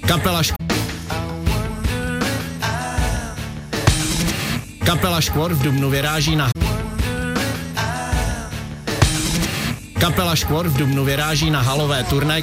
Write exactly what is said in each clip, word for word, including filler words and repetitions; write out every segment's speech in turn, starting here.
Kapela Š... Kapela Škvor v dubnu vyráží na Kapela Škvor v dubnu vyráží na halové turné.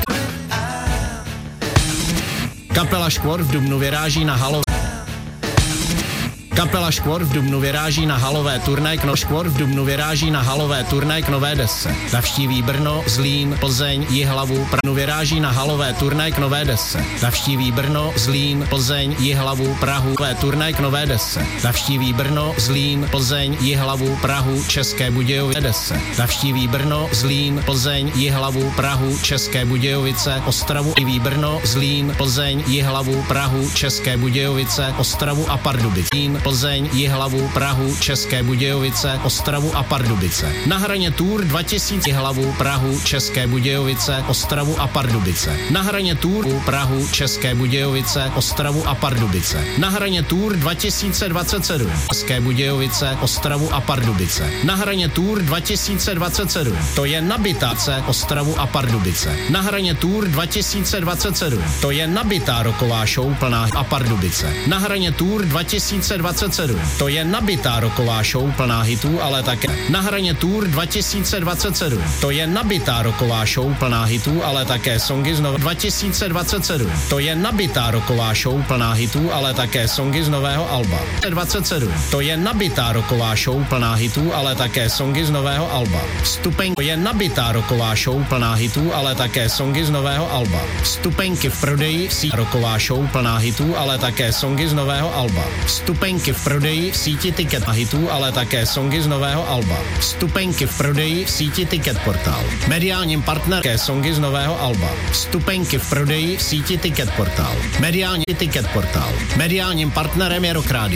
Kapela Škvor v dubnu vyráží na halové Kapela Škvor v dubnu vyráží na halové turné k no Škvor v dubnu vyráží na halové turné k nové desce. Navštíví Brno, Zlín, Plzeň, Jihlavu, Prahu vyráží na halové turné k nové desce. Navštíví Brno, Zlín, Plzeň, Jihlavu, Prahu, nové turné k nové desce. Navštíví Brno, Zlín, Plzeň, Jihlavu, Prahu, České Budějovice desce. Navštíví Brno, Zlín, Plzeň, Jihlavu, Prahu, České Budějovice, Ostravu, i Brno, Zlín, Plzeň, Jihlavu, Prahu, České Budějovice, Ostravu a Pardubice. Plzeň, Jihlavu, Prahu, České Budějovice, Ostravu a Pardubice. Na hraně Tour dva tisíce Jihlavu, Prahu, České Budějovice, Ostravu a Pardubice. Na hraně Tour Prahu, České Budějovice, Ostravu a Pardubice. Na hraně Tour dva tisíce dvacet sedm České Budějovice, Ostravu a Pardubice. Na hraně Tour dva tisíce dvacet sedm to je nabitá se Ostravu a Pardubice. Na hraně Tour dva tisíce dvacet sedm to je nabitá roková show plná a Pardubice. Na hraně Tour dva tisíce dvacet sedm to je nabitá roková show plná hitů, ale také na hraně Tour dva tisíce dvacet sedm to je nabitá roková show plná hitů, ale také songy z nového dva tisíce dvacet sedm to je nabitá roková show plná hitů, ale také songy z nového alba. dvacet sedm to je nabitá roková show plná hitů, ale také songy z nového alba. Stupeň to je nabitá roková show plná hitů, ale také songy z nového alba. Stupenky v prodeji v síti roková show plná hitů, ale také songy z nového alba. Stupenky v prodeji v síti Ticket a hitů, ale také songy z nového alba. Stupenky v prodeji v síti Ticket Portál. Mediálním partnerem songy z nového alba. Stupenky v prodeji v síti Ticket Portál. Mediální Ticket Portál. Mediálním partnerem je Rock Radio.